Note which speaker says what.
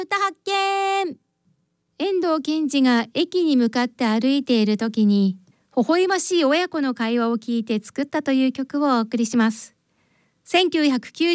Speaker 1: 歌発見。
Speaker 2: 遠藤賢治が駅に向かって歩いている時に微笑ましい親子の会話を聞いて作ったという曲をお送りします。1990